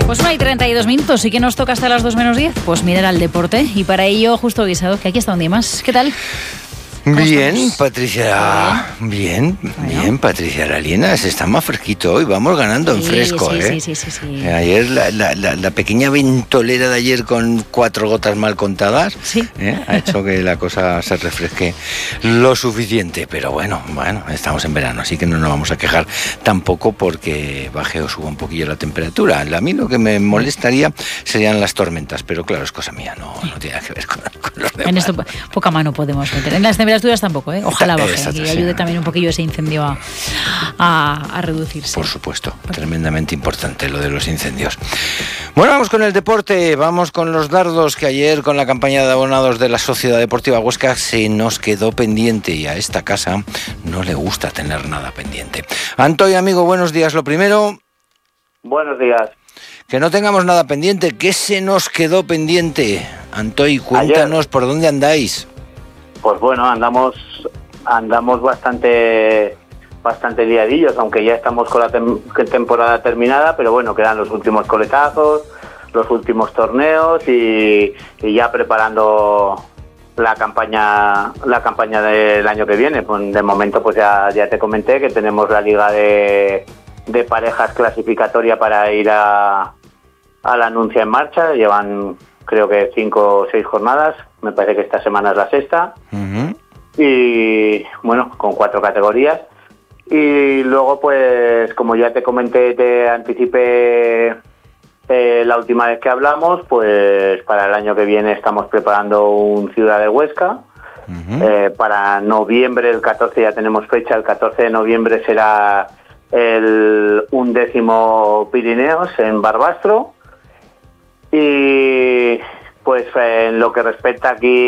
Pues 1:32, ¿y qué nos toca hasta las 2 menos 10? Pues mirar al deporte, y para ello Justo Guisado, que aquí está un día más. ¿Qué tal? Bien, Patricia. Bien, Patricia Larienas. Está más fresquito hoy. Vamos ganando en fresco, sí, ¿eh? Sí. Ayer la pequeña ventolera de ayer con 4 gotas mal contadas ha hecho que la cosa se refresque lo suficiente. Pero bueno, estamos en verano, así que no nos vamos a quejar tampoco porque baje o suba un poquillo la temperatura. A mí lo que me molestaría serían las tormentas, pero claro, es cosa mía, no tiene nada que ver con los demás. En esto poca mano podemos meter. En las temperaturas tampoco, ¿eh? Ojalá baje y ayude también un poquillo ese incendio a reducirse. Por supuesto, tremendamente importante lo de los incendios. Bueno, vamos con el deporte, vamos con los dardos, que ayer con la campaña de abonados de la Sociedad Deportiva Huesca se nos quedó pendiente, y a esta casa no le gusta tener nada pendiente. Antoy, amigo, buenos días. Lo primero... Buenos días. Que no tengamos nada pendiente. ¿Qué se nos quedó pendiente? Antoy, cuéntanos ayer, por dónde andáis. Pues bueno, andamos bastante liadillos, aunque ya estamos con la temporada terminada, pero bueno, quedan los últimos coletazos, los últimos torneos y ya preparando la campaña del año que viene. Pues de momento pues ya te comenté que tenemos la liga de parejas clasificatoria para ir a la Nuncia en marcha. Llevan creo que 5 o 6 jornadas, me parece que esta semana es la sexta. Uh-huh. Y bueno, con 4 categorías. Y luego pues como ya te comenté, te anticipé la última vez que hablamos, pues para el año que viene estamos preparando un Ciudad de Huesca. Uh-huh. Para noviembre, el 14 ya tenemos fecha, el 14 de noviembre será el 11º Pirineos en Barbastro. Y pues en lo que respecta aquí